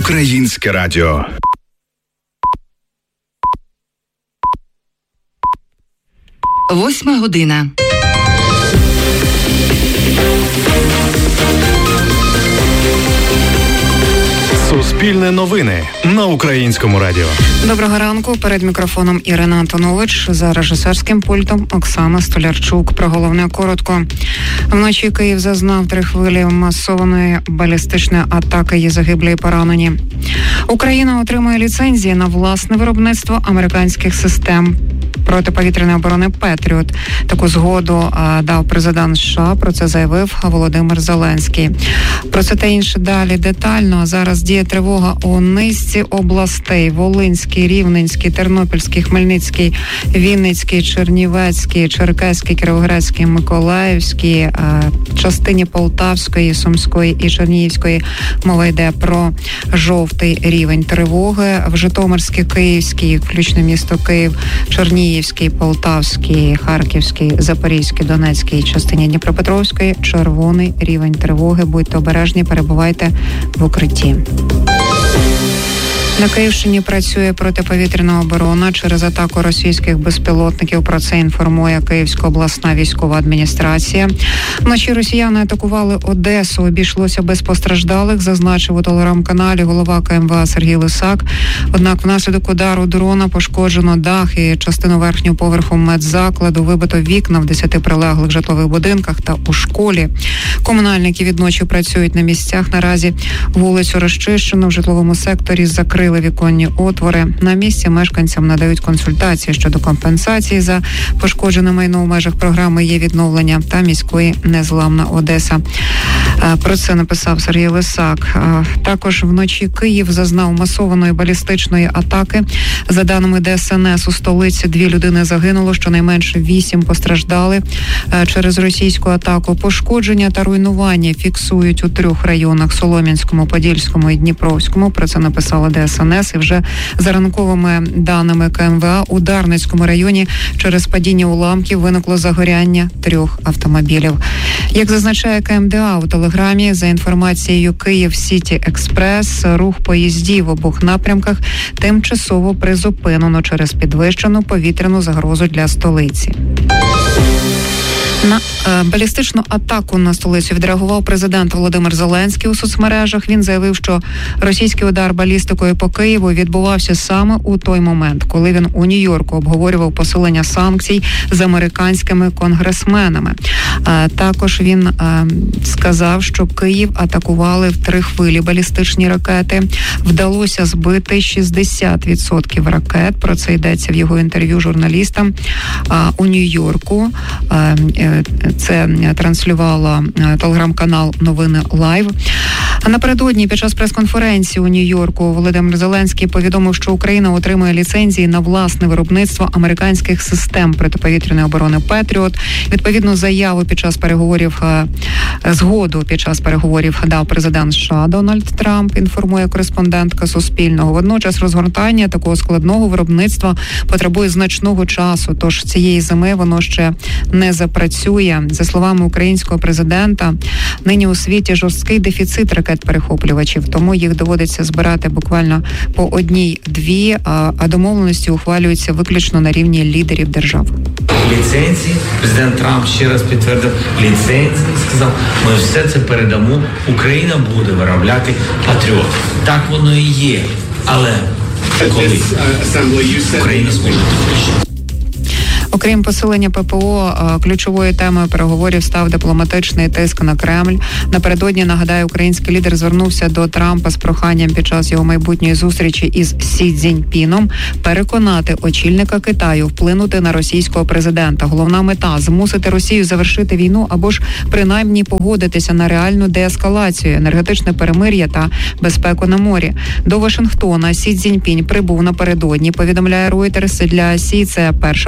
Українське радіо. Восьма година. Суспільне новини на Українському радіо. Доброго ранку. Перед мікрофоном Ірина Антонович, за режисерським пультом Оксана Столярчук. Про головне коротко. Вночі Київ зазнав 3 хвилі масованої балістичної атаки, є загиблі і поранені. Україна отримує ліцензії на власне виробництво американських систем протиповітряної оборони «Петріот». Таку згоду дав президент США, про це заявив Володимир Зеленський. Про це та інше далі детально. Зараз діє тривога у низці областей: Волинський, Рівненський, Тернопільський, Хмельницький, Вінницький, Чернівецький, Черкаський, Кіровоградський, Миколаївський, частині Полтавської, Сумської і Чернігівської. Мова йде про жовтий рівень тривоги. В Житомирській, Київській, включно місто Київ, Чернігівській, Полтавській, Харківській, Запорізькій, Донецькій, частині Дніпропетровської червоний рівень тривоги. Будьте обережні, перебувайте в укритті. На Київщині працює протиповітряна оборона через атаку російських безпілотників. Про це інформує Київська обласна військова адміністрація. Вночі росіяни атакували Одесу. Обійшлося без постраждалих, зазначив у телеграм-каналі голова КМВА Сергій Лисак. Однак внаслідок удару дрона пошкоджено дах і частину верхнього поверху медзакладу, вибито вікна в 10 прилеглих житлових будинках та у школі. Комунальники відночі працюють на місцях. Наразі вулицю розчищено, в житловому секторі закрили віконні отвори. На місці мешканцям надають консультації щодо компенсації за пошкоджене майно. У межах програми є відновлення та міської «Незламна Одеса». Про це написав Сергій Лисак. Також вночі Київ зазнав масованої балістичної атаки. За даними ДСНС, у столиці 2 людини загинуло, щонайменше 8 постраждали через російську атаку. Пошкодження та руйнування фіксують у 3 районах: Солом'янському, Подільському і Дніпровському. Про це написала ДСНС. І вже за ранковими даними КМВА у Дарницькому районі через падіння уламків виникло загоряння 3 автомобілів. Як зазначає КМДА у телеграмі, за інформацією Київ Сіті Експрес, рух поїздів в обох напрямках тимчасово призупинено через підвищену повітряну загрозу для столиці. На балістичну атаку на столицю відреагував президент Володимир Зеленський у соцмережах. Він заявив, що російський удар балістикою по Києву відбувався саме у той момент, коли він у Нью-Йорку обговорював посилення санкцій з американськими конгресменами. Також він сказав, що Київ атакували в 3 хвилі балістичні ракети. Вдалося збити 60% ракет. Про це йдеться в його інтерв'ю журналістам у Нью-Йорку. Це транслювала телеграм-канал «Новини Лайв». А напередодні під час прес-конференції у Нью-Йорку Володимир Зеленський повідомив, що Україна отримує ліцензії на власне виробництво американських систем протиповітряної оборони «Петріот». Відповідну заяву згоду під час переговорів дав президент США Дональд Трамп, інформує кореспондентка Суспільного. Водночас розгортання такого складного виробництва потребує значного часу, тож цієї зими воно ще не запрацює. За словами українського президента, нині у світі жорсткий дефіцит ракет-перехоплювачів, тому їх доводиться збирати буквально по 1-2, а домовленості ухвалюються виключно на рівні лідерів держав. Ліцензії, президент Трамп ще раз підтвердив ліцензії, сказав, ми все це передамо, Україна буде виробляти «Патріот». Так воно і є, але коли Україна зможе підвищити. Окрім посилення ППО, ключовою темою переговорів став дипломатичний тиск на Кремль. Напередодні, нагадаю, український лідер звернувся до Трампа з проханням під час його майбутньої зустрічі із Сі Цзіньпіном переконати очільника Китаю вплинути на російського президента. Головна мета – змусити Росію завершити війну або ж принаймні погодитися на реальну деескалацію, енергетичне перемир'я та безпеку на морі. До Вашингтона Сі Цзіньпінь прибув напередодні, повідомляє Reuters. Для Сі це перша поїздка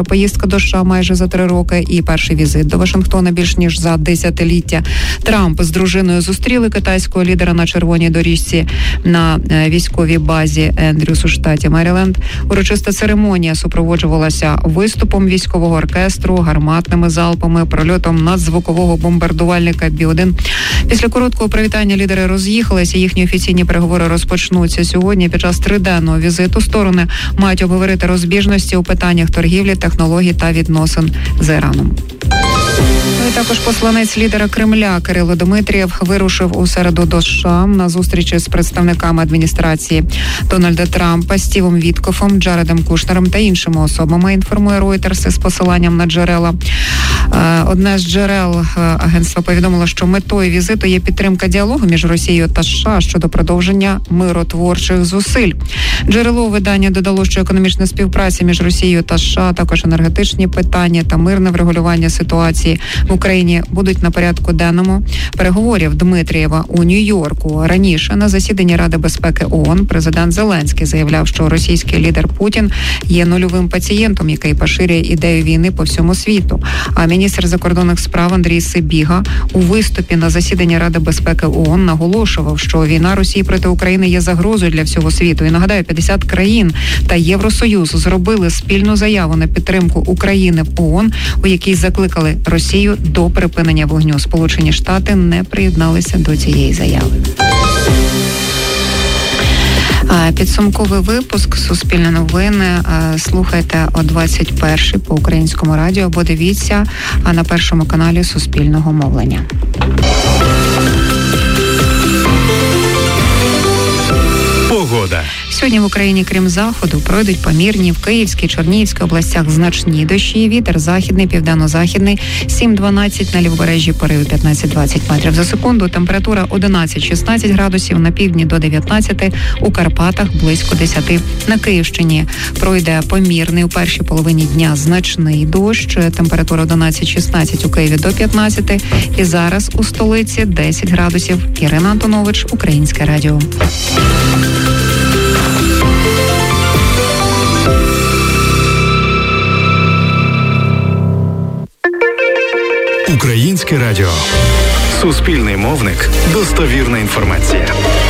до США майже за 3 роки і перший візит до Вашингтона більш ніж за десятиліття. Трамп з дружиною зустріли китайського лідера на червоній доріжці на військовій базі Ендрюс у штаті Меріленд. Урочиста церемонія супроводжувалася виступом військового оркестру, гарматними залпами, прольотом надзвукового бомбардувальника Бі-1. Після короткого привітання лідери роз'їхалися. Їхні офіційні переговори розпочнуться сьогодні. Під час 3-денного візиту сторони мають обговорити розбіжності у питаннях торгівлі, технологій та відносин з Іраном. І також посланець лідера Кремля Кирило Дмитрієв вирушив у середу до США на зустрічі з представниками адміністрації Дональда Трампа, Стівом Віткофом, Джаредом Кушнером та іншими особами, інформує Reuters з посиланням на джерела. Одне з джерел агентства повідомило, що метою візиту є підтримка діалогу між Росією та США щодо продовження миротворчих зусиль. Джерело видання додало, що економічна співпраця між Росією та США, також енергетичні питання та мирне врегулювання ситуації в Україні будуть на порядку денному переговорів Дмитрієва у Нью-Йорку. Раніше на засіданні Ради безпеки ООН президент Зеленський заявляв, що російський лідер Путін є нульовим пацієнтом, який поширює ідею війни по всьому світу. А міністр закордонних справ Андрій Сибіга у виступі на засіданні Ради безпеки ООН наголошував, що війна Росії проти України є загрозою для всього світу. І нагадаю, 50 країн та Євросоюз зробили спільну заяву на підтримку України в ООН, у якій закликали Росію до припинення вогню. Сполучені Штати не приєдналися до цієї заяви. Підсумковий випуск «Суспільне новини» слухайте о 21-й по Українському радіо або дивіться на першому каналі Суспільного мовлення. Погода. Сьогодні в Україні, крім заходу, пройдуть помірні в Київській, Чернігівській областях значні дощі. Вітер західний, південно-західний 7-12, на лівобережжі пориви 15-20 метрів за секунду. Температура 11-16 градусів, на півдні до 19, у Карпатах близько 10. На Київщині пройде помірний у першій половині дня значний дощ. Температура 11-16, у Києві до 15. І зараз у столиці 10 градусів. Ірина Антонович, Українське радіо. Українське радіо. Суспільний мовник. Достовірна інформація.